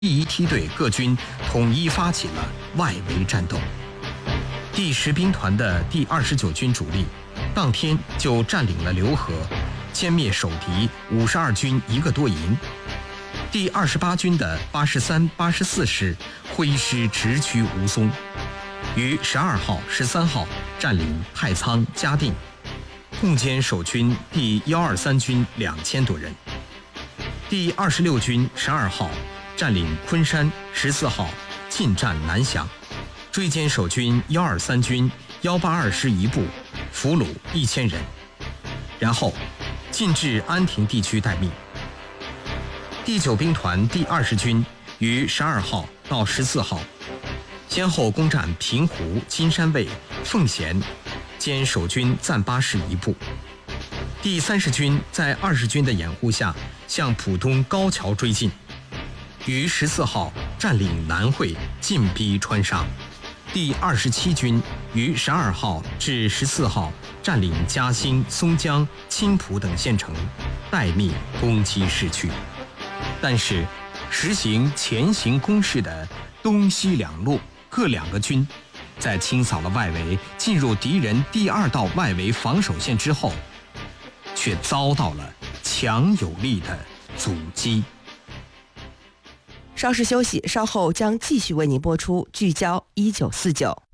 第一梯队各军统一发起了外围战斗。第10兵团的第29军主力，当天就占领了浏河，歼灭守敌52军1个多营。第28军的83、84师挥师直趋吴淞，于12号、13号占领太仓、嘉定，共歼守军第123军2000多人。第26军12号占领昆山，14号进占南翔，追歼守军123军182师一部，俘虏1000人，然后进至安亭地区待命。第9兵团第20军于12号到14号，先后攻占平湖、金山卫、奉贤，歼守军暂8师一部。第30军在20军的掩护下，向浦东高桥追进，于14号占领南会，进逼川沙。第27军于12号至14号占领嘉兴、松江、青浦等县城，待命攻击市区。但是实行前行攻势的东西两路各2个军，在清扫了外围，进入敌人第2道外围防守线之后，却遭到了强有力的阻击。 稍事休息，稍后将继续为您播出聚焦1949。